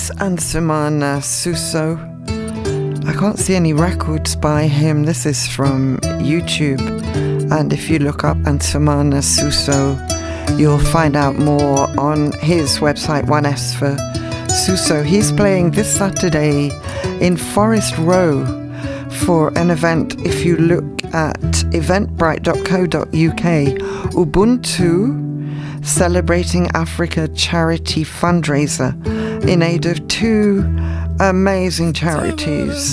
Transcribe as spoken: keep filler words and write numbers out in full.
is Ansumana Suso. I can't see any records by him. This is from YouTube. And if you look up Ansumana Suso, you'll find out more on his website, one S for Suso. He's playing this Saturday in Forest Row for an event. If you look at eventbrite dot co dot U K, Ubuntu Celebrating Africa charity fundraiser in aid of two amazing charities.